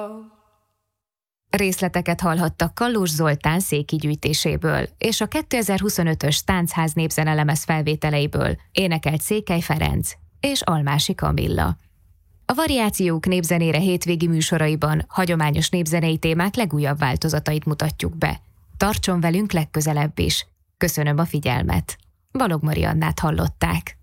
Részleteket hallhattak Kallós Zoltán széki gyűjtéséből, és a 2025-ös Táncház népzenelemez felvételeiből énekelt Székely Ferenc és Almási Kamilla. A Variációk népzenére hétvégi műsoraiban hagyományos népzenei témák legújabb változatait mutatjuk be. Tartson velünk legközelebb is. Köszönöm a figyelmet. Balog Mariannát hallották.